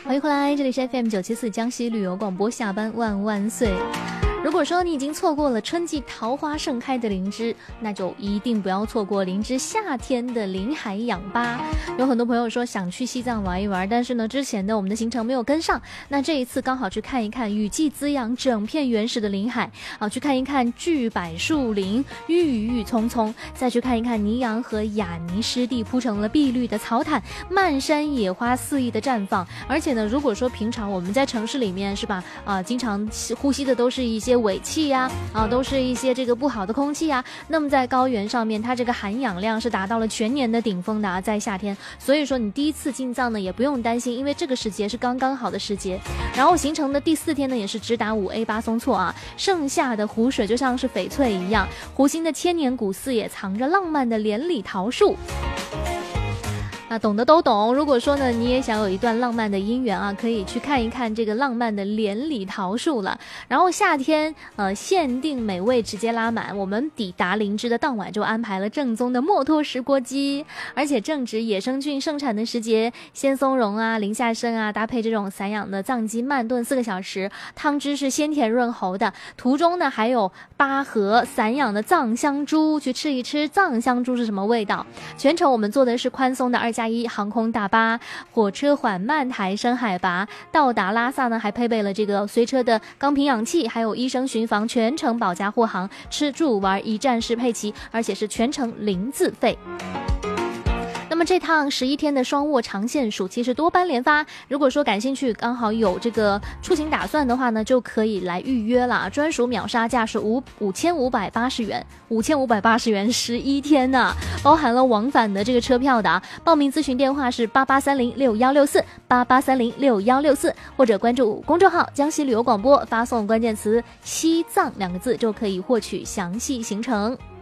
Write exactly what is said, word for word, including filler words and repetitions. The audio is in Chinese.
欢迎回来，这里是 F M 九七四江西旅游广播，下班万万岁。如果说你已经错过了春季桃花盛开的林芝，那就一定不要错过林芝夏天的临海氧吧。有很多朋友说想去西藏玩一玩，但是呢之前的我们的行程没有跟上，那这一次刚好去看一看雨季滋养整片原始的临海啊，去看一看巨柏树林郁郁葱葱，再去看一看尼洋和雅尼湿地铺成了碧绿的草毯，漫山野花肆意的绽放。而且呢，如果说平常我们在城市里面是吧啊，经常呼吸的都是一些尾气呀 啊, 啊，都是一些这个不好的空气呀。那么在高原上面，它这个含氧量是达到了全年的顶峰的啊，在夏天。所以说你第一次进藏呢，也不用担心，因为这个时节是刚刚好的时节。然后行程的第四天呢，也是直达五 A 巴松措啊，盛夏的湖水就像是翡翠一样，湖心的千年古寺也藏着浪漫的连理桃树。那懂得都懂，如果说呢你也想有一段浪漫的姻缘啊，可以去看一看这个浪漫的连理桃树了。然后夏天呃限定美味直接拉满，我们抵达林芝的当晚就安排了正宗的墨脱石锅鸡，而且正值野生菌盛产的时节，鲜松茸啊、林下参啊，搭配这种散养的藏鸡慢炖四个小时，汤汁是鲜甜润喉的。途中呢还有八盒散养的藏香猪，去吃一吃藏香猪是什么味道。全程我们坐的是宽松的二加一航空大巴，火车缓慢抬升海拔，到达拉萨呢还配备了这个随车的钢瓶氧气，还有医生巡防，全程保驾护航，吃住玩一站式配齐，而且是全程零自费。那么这趟十一天的双卧长线暑期是多班连发，如果说感兴趣，刚好有这个出行打算的话呢，就可以来预约了。专属秒杀价是五五千五百八十元，五千五百八十元十一天呢、啊，包含了往返的这个车票的啊。报名咨询电话是八八三零六幺六四八八三零六幺六四，或者关注公众号江西旅游广播，发送关键词西藏两个字就可以获取详细行程。